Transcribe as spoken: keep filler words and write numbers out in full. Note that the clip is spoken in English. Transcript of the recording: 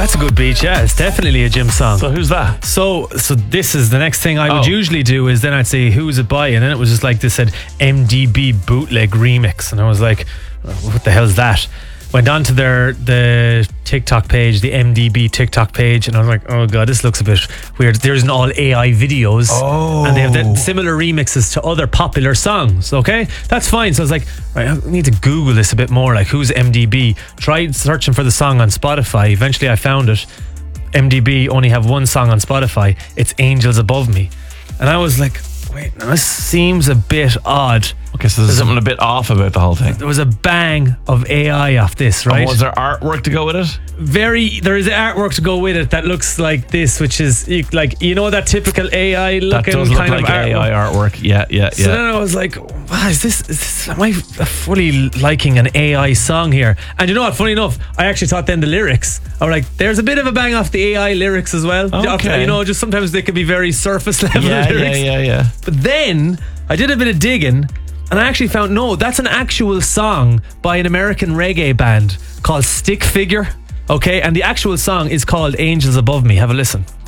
That's a good beat, yeah. It's definitely a gym song. So who's that? So, so this is the next thing I would Oh. usually do is then I'd say, who's it by? And then it was just like this said M D B bootleg remix. And I was like, what the hell's that? Went on to their the TikTok page, the M D B TikTok page, and I was like, oh god, this looks a bit weird. There's an all A I videos, Oh. and they have the similar remixes to other popular songs. Okay, that's fine. So I was like, right, I need to Google this a bit more. Like, who's M D B? Tried searching for the song on Spotify. Eventually, I found it. M D B only have one song on Spotify. It's Angels Above Me, and I was like, wait, now this seems a bit odd. Okay, so there's something a bit off about the whole thing. There was a bang of A I off this, right? And was there artwork to go with it? Very, there is artwork to go with it that looks like this, which is you- like, you know, that typical A I That looking does look kind like of artwork. A I artwork. Yeah, yeah, So yeah. then I was like, wow, is this, is this, am I fully liking an A I song here? And you know what, funny enough, I actually thought then the lyrics, I was like, there's a bit of a bang off the A I lyrics as well. Okay. You know, just sometimes they can be very surface level Yeah, yeah, lyrics. yeah, yeah. But then I did a bit of digging and I actually found, no, that's an actual song by an American reggae band called Stick Figure. Okay, and the actual song is called Angels Above Me. Have a listen.